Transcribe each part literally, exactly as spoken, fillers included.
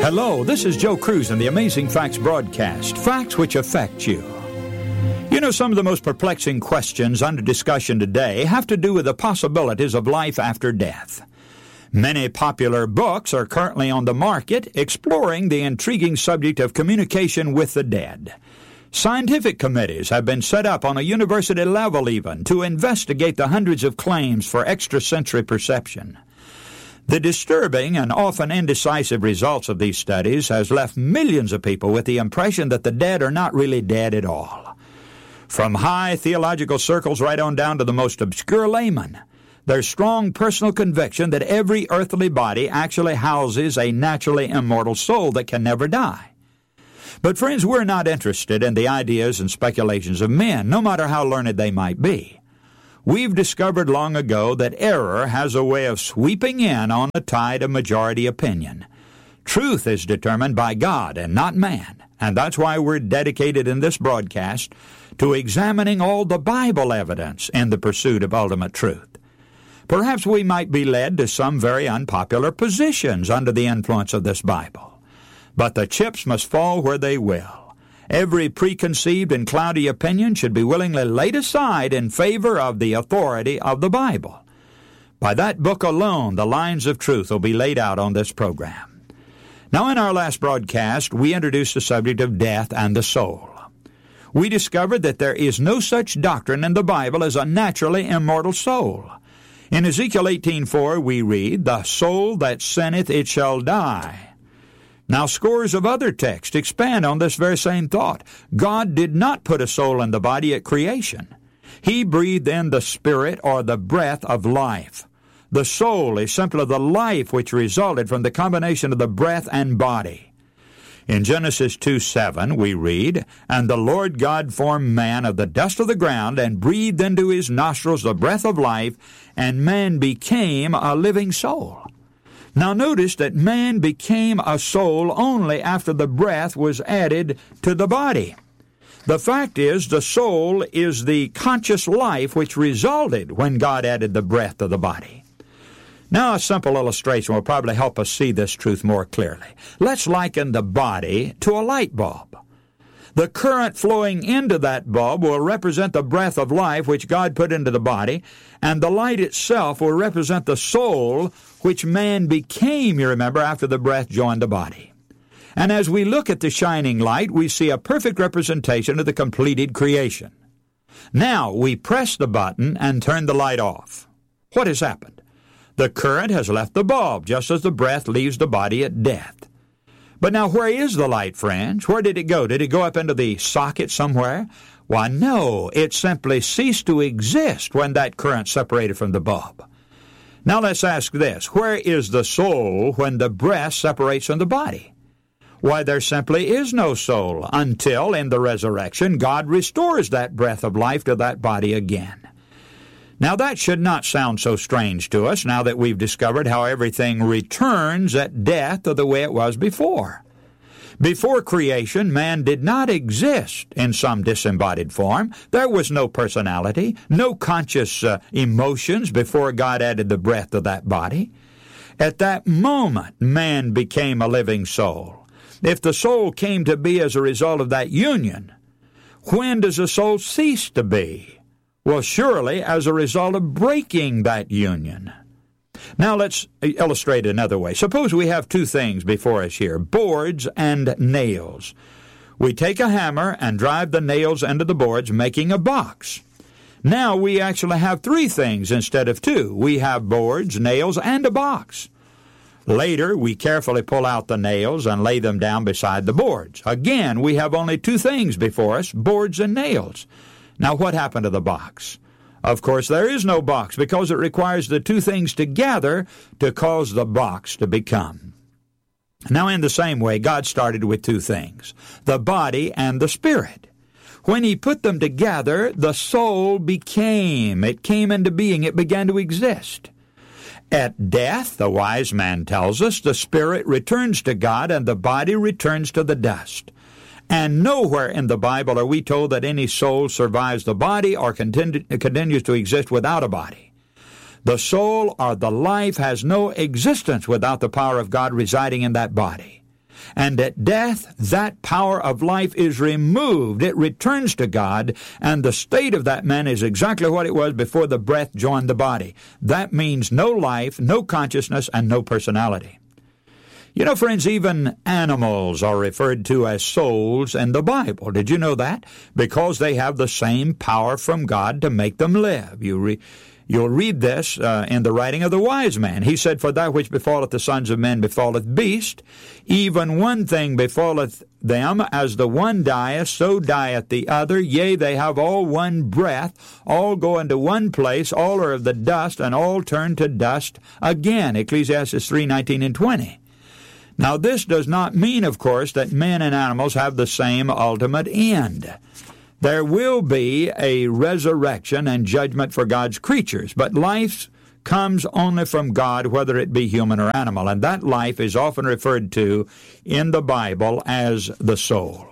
Hello, this is Joe Cruz in the Amazing Facts broadcast, facts which affect you. You know, some of the most perplexing questions under discussion today have to do with the possibilities of life after death. Many popular books are currently on the market exploring the intriguing subject of communication with the dead. Scientific committees have been set up on a university level even to investigate the hundreds of claims for extrasensory perception. The disturbing and often indecisive results of these studies has left millions of people with the impression that the dead are not really dead at all. From high theological circles right on down to the most obscure layman, there's strong personal conviction that every earthly body actually houses a naturally immortal soul that can never die. But friends, we're not interested in the ideas and speculations of men, no matter how learned they might be. We've discovered long ago that error has a way of sweeping in on the tide of majority opinion. Truth is determined by God and not man, and that's why we're dedicated in this broadcast to examining all the Bible evidence in the pursuit of ultimate truth. Perhaps we might be led to some very unpopular positions under the influence of this Bible, but the chips must fall where they will. Every preconceived and cloudy opinion should be willingly laid aside in favor of the authority of the Bible. By that book alone, the lines of truth will be laid out on this program. Now, in our last broadcast, we introduced the subject of death and the soul. We discovered that there is no such doctrine in the Bible as a naturally immortal soul. In Ezekiel eighteen four, we read, "The soul that sinneth, it shall die." Now, scores of other texts expand on this very same thought. God did not put a soul in the body at creation. He breathed in the spirit or the breath of life. The soul is simply the life which resulted from the combination of the breath and body. In Genesis two seven, we read, "And the Lord God formed man of the dust of the ground, and breathed into his nostrils the breath of life, and man became a living soul." Now notice that man became a soul only after the breath was added to the body. The fact is, the soul is the conscious life which resulted when God added the breath to the body. Now a simple illustration will probably help us see this truth more clearly. Let's liken the body to a light bulb. The current flowing into that bulb will represent the breath of life which God put into the body, and the light itself will represent the soul which man became, you remember, after the breath joined the body. And as we look at the shining light, we see a perfect representation of the completed creation. Now we press the button and turn the light off. What has happened? The current has left the bulb, just as the breath leaves the body at death. But now where is the light, friends? Where did it go? Did it go up into the socket somewhere? Why, no, it simply ceased to exist when that current separated from the bulb. Now let's ask this. Where is the soul when the breath separates from the body? Why, there simply is no soul until, in the resurrection, God restores that breath of life to that body again. Now that should not sound so strange to us now that we've discovered how everything returns at death to the way it was before. Before creation, man did not exist in some disembodied form. There was no personality, no conscious uh, emotions before God added the breath to that body. At that moment, man became a living soul. If the soul came to be as a result of that union, when does the soul cease to be? Well, surely as a result of breaking that union. Now let's illustrate another way. Suppose we have two things before us here, boards and nails. We take a hammer and drive the nails into the boards, making a box. Now we actually have three things instead of two. We have boards, nails, and a box. Later, we carefully pull out the nails and lay them down beside the boards. Again, we have only two things before us, boards and nails. Now, what happened to the box? Of course, there is no box because it requires the two things together to cause the box to become. Now, in the same way, God started with two things, the body and the spirit. When he put them together, the soul became. It came into being. It began to exist. At death, the wise man tells us, the spirit returns to God and the body returns to the dust. And nowhere in the Bible are we told that any soul survives the body or continu- continues to exist without a body. The soul or the life has no existence without the power of God residing in that body. And at death, that power of life is removed. It returns to God, and the state of that man is exactly what it was before the breath joined the body. That means no life, no consciousness, and no personality. You know, friends, even animals are referred to as souls in the Bible. Did you know that? Because they have the same power from God to make them live. You re- you'll read this uh, in the writing of the wise man. He said, "For that which befalleth the sons of men befalleth beast, even one thing befalleth them, as the one dieth, so dieth the other. Yea, they have all one breath, all go into one place, all are of the dust, and all turn to dust again." Ecclesiastes three nineteen and twenty. Now, this does not mean, of course, that men and animals have the same ultimate end. There will be a resurrection and judgment for God's creatures, but life comes only from God, whether it be human or animal, and that life is often referred to in the Bible as the soul.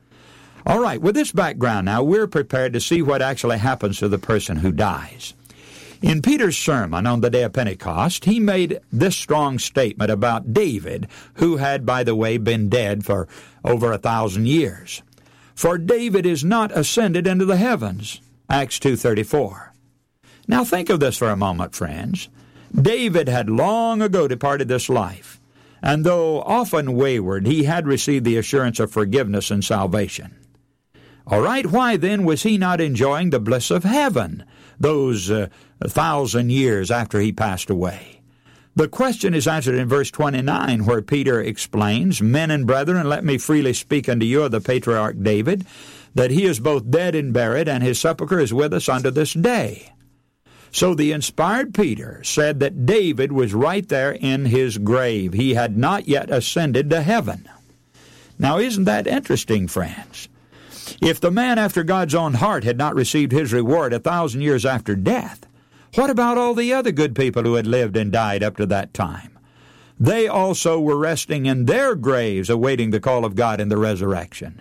All right, with this background now, we're prepared to see what actually happens to the person who dies. In Peter's sermon on the day of Pentecost, he made this strong statement about David, who had, by the way, been dead for over a thousand years. "For David is not ascended into the heavens," Acts two thirty-four. Now think of this for a moment, friends. David had long ago departed this life, and though often wayward, he had received the assurance of forgiveness and salvation. All right, why then was he not enjoying the bliss of heaven those uh, thousand years after he passed away? The question is answered in verse twenty-nine, where Peter explains, "Men and brethren, let me freely speak unto you of the patriarch David, that he is both dead and buried, and his sepulchre is with us unto this day." So the inspired Peter said that David was right there in his grave. He had not yet ascended to heaven. Now, isn't that interesting, friends? If the man after God's own heart had not received his reward a thousand years after death, what about all the other good people who had lived and died up to that time? They also were resting in their graves, awaiting the call of God in the resurrection.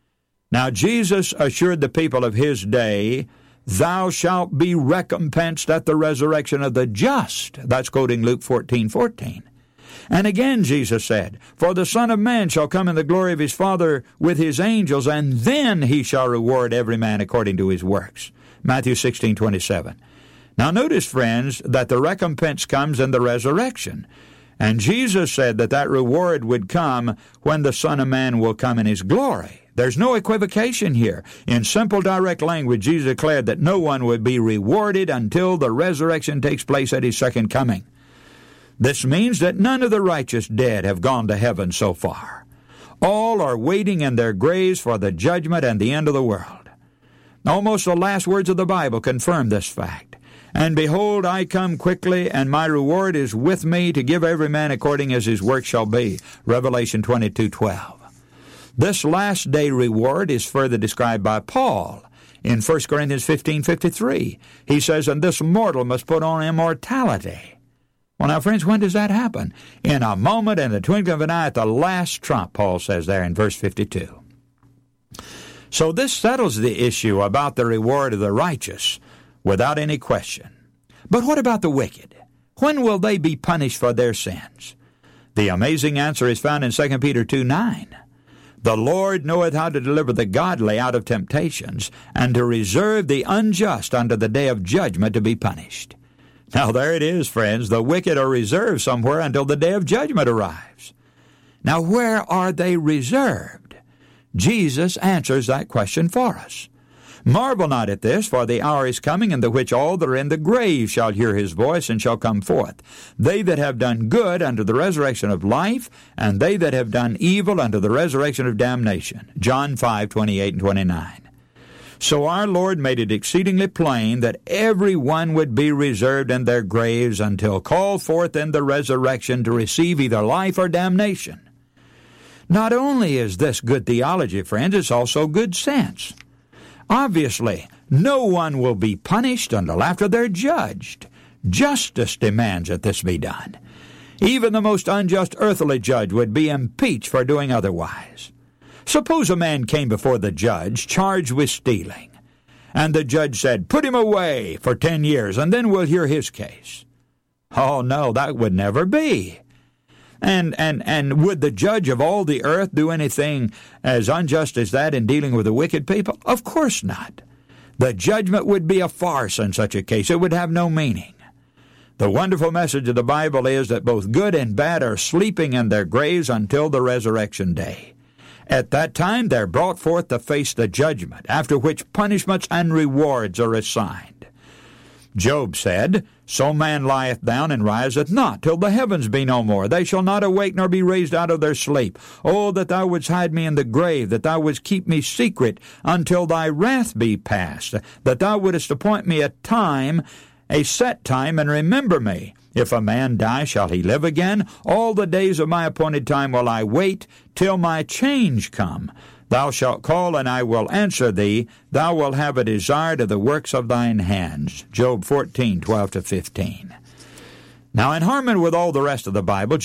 Now Jesus assured the people of his day, "Thou shalt be recompensed at the resurrection of the just." That's quoting Luke fourteen fourteen. And again Jesus said, "For the Son of Man shall come in the glory of his Father with his angels, and then he shall reward every man according to his works." Matthew sixteen twenty-seven. Now notice, friends, that the recompense comes in the resurrection. And Jesus said that that reward would come when the Son of Man will come in his glory. There's no equivocation here. In simple, direct language, Jesus declared that no one would be rewarded until the resurrection takes place at his second coming. This means that none of the righteous dead have gone to heaven so far. All are waiting in their graves for the judgment and the end of the world. Almost the last words of the Bible confirm this fact. "And behold, I come quickly, and my reward is with me to give every man according as his work shall be." Revelation twenty-two twelve. This last day reward is further described by Paul in First Corinthians fifteen fifty-three. He says, "And this mortal must put on immortality." Well, now, friends, when does that happen? In a moment, in the twinkling of an eye, at the last trump, Paul says there in verse fifty-two. So this settles the issue about the reward of the righteous without any question. But what about the wicked? When will they be punished for their sins? The amazing answer is found in Second Peter two nine. "The Lord knoweth how to deliver the godly out of temptations, and to reserve the unjust unto the day of judgment to be punished." Now there it is, friends. The wicked are reserved somewhere until the day of judgment arrives. Now where are they reserved? Jesus answers that question for us. "Marvel not at this, for the hour is coming in the which all that are in the grave shall hear his voice, and shall come forth. They that have done good unto the resurrection of life, and they that have done evil unto the resurrection of damnation." John five twenty-eight and twenty-nine. So our Lord made it exceedingly plain that everyone would be reserved in their graves until called forth in the resurrection to receive either life or damnation. Not only is this good theology, friends, it's also good sense. Obviously, no one will be punished until after they're judged. Justice demands that this be done. Even the most unjust earthly judge would be impeached for doing otherwise. Suppose a man came before the judge charged with stealing, and the judge said, "Put him away for ten years, and then we'll hear his case." Oh, no, that would never be. And, and, and would the judge of all the earth do anything as unjust as that in dealing with the wicked people? Of course not. The judgment would be a farce in such a case. It would have no meaning. The wonderful message of the Bible is that both good and bad are sleeping in their graves until the resurrection day. At that time they're brought forth to face the judgment, after which punishments and rewards are assigned. Job said, So man lieth down and riseth not, till the heavens be no more. They shall not awake nor be raised out of their sleep. Oh, that thou wouldst hide me in the grave, that thou wouldst keep me secret until thy wrath be past, that thou wouldst appoint me a time, a set time, and remember me. If a man die, shall he live again? All the days of my appointed time will I wait, till my change come. Thou shalt call, and I will answer thee. Thou wilt have a desire to the works of thine hands. Job fourteen, twelve to fifteen. Now, in harmony with all the rest of the Bible,